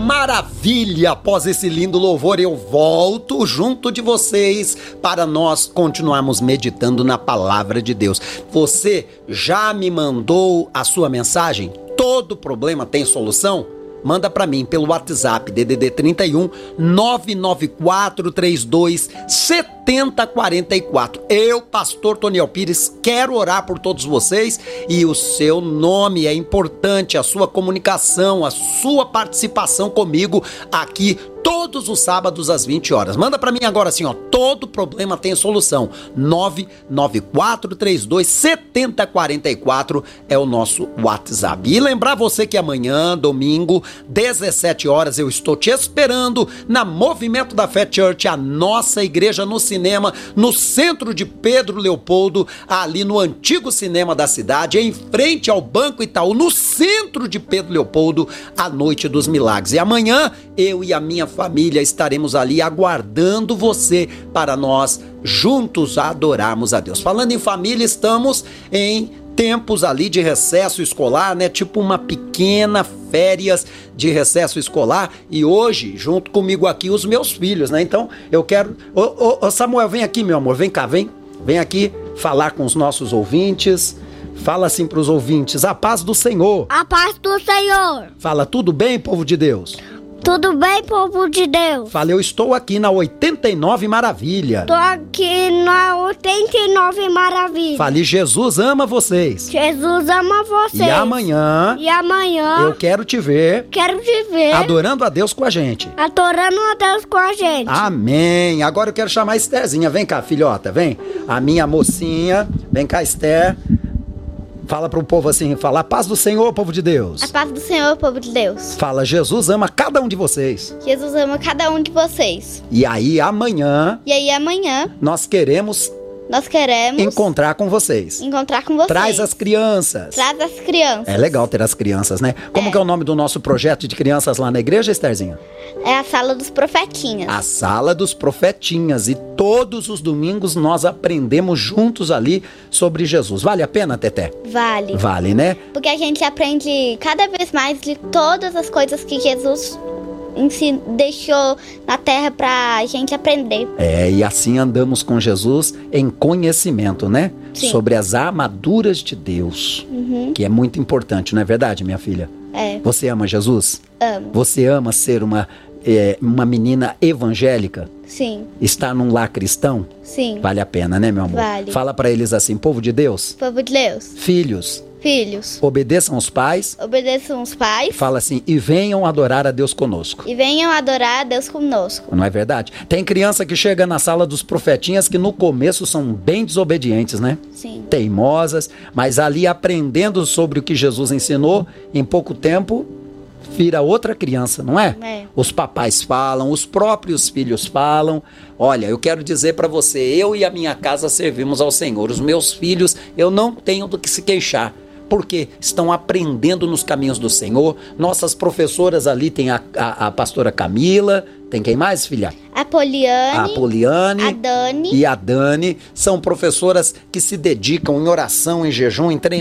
Maravilha! Após esse lindo louvor, eu volto junto de vocês para nós continuarmos meditando na palavra de Deus. Você já me mandou a sua mensagem? Todo problema tem solução? Manda para mim pelo WhatsApp, DDD 31 99432 7044. Eu, pastor Toniel Pires, quero orar por todos vocês e o seu nome é importante, a sua comunicação, a sua participação comigo aqui todos os sábados às 20 horas. Manda pra mim agora assim, ó, todo problema tem solução. 99432 7044 é o nosso WhatsApp. E lembrar você que amanhã, domingo, 17 horas, eu estou te esperando na Movimento da Fé Church, a nossa igreja no cinema, no centro de Pedro Leopoldo, ali no antigo cinema da cidade, em frente ao Banco Itaú, no centro de Pedro Leopoldo, a Noite dos Milagres. E amanhã, eu e a minha família estaremos ali aguardando você para nós juntos adorarmos a Deus. Falando em família, estamos em tempos ali de recesso escolar, né? Tipo uma pequena férias de recesso escolar, e hoje, junto comigo aqui, os meus filhos, né? Então, eu quero... Ô Samuel, vem aqui, meu amor, vem cá, vem aqui falar com os nossos ouvintes. Fala assim para os ouvintes: a paz do Senhor. A paz do Senhor. Fala, tudo bem, povo de Deus? Tudo bem, povo de Deus? Fala, eu estou aqui na 89 Maravilha. Tô aqui na 89 Maravilha. Fale, Jesus ama vocês. Jesus ama vocês. E amanhã eu quero te ver adorando a Deus com a gente. Adorando a Deus com a gente. Amém. Agora eu quero chamar a Estherzinha. Vem cá, filhota, vem. A minha mocinha. Vem cá, Esther. Fala pro povo assim, fala, a paz do Senhor, povo de Deus. A paz do Senhor, povo de Deus. Fala, Jesus ama cada um de vocês. Jesus ama cada um de vocês. E aí amanhã nós queremos encontrar com vocês. Traz as crianças. É legal ter as crianças, né? Como que é o nome do nosso projeto de crianças lá na igreja, Estherzinha? É a Sala dos Profetinhas. A Sala dos Profetinhas. E todos os domingos nós aprendemos juntos ali sobre Jesus. Vale a pena, Teté? Vale. Vale, né? Porque a gente aprende cada vez mais de todas as coisas que Jesus deixou na terra pra gente aprender. E assim andamos com Jesus em conhecimento, né? Sim. Sobre as armaduras de Deus. Que é muito importante, não é verdade, minha filha? É. Você ama Jesus? Amo. Você ama ser uma menina evangélica? Sim. Estar num lar cristão? Sim. Vale a pena, né, meu amor? Vale. Fala pra eles assim, povo de Deus. Povo de Deus. Filhos. Obedeçam os pais. Fala assim, e venham adorar a Deus conosco. Não é verdade? Tem criança que chega na Sala dos Profetinhas que no começo são bem desobedientes, né? Sim. Teimosas, mas ali aprendendo sobre o que Jesus ensinou, em pouco tempo vira outra criança, não é? Os papais falam, os próprios filhos falam. Olha, eu quero dizer para você, eu e a minha casa servimos ao Senhor. Os meus filhos, eu não tenho do que se queixar, porque estão aprendendo nos caminhos do Senhor. Nossas professoras ali, tem a pastora Camila, tem quem mais, filha? A Poliane, a Dani e a Dani. São professoras que se dedicam em oração, em jejum, em treinamento.